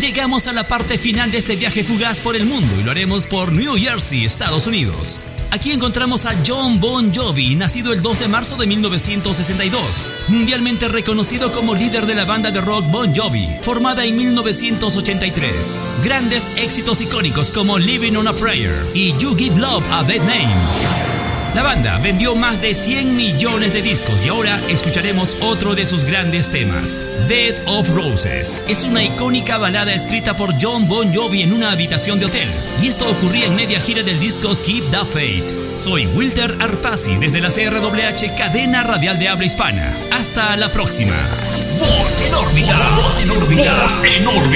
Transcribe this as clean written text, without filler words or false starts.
Llegamos a la parte final de este viaje fugaz por el mundo y lo haremos por New Jersey, Estados Unidos. Aquí encontramos a Jon Bon Jovi, nacido el 2 de marzo de 1962, mundialmente reconocido como líder de la banda de rock Bon Jovi, formada en 1983. Grandes éxitos icónicos como Living on a Prayer y You Give Love a Bad Name. La banda vendió más de 100 millones de discos y ahora escucharemos otro de sus grandes temas, Bed of Roses. Es una icónica balada escrita por Jon Bon Jovi en una habitación de hotel, y esto ocurría en media gira del disco Keep the Faith. Soy Wilter Arpasi desde la CRWH, cadena radial de habla hispana. Hasta la próxima. Voz en órbita. Voz en órbita. Voz en órbita.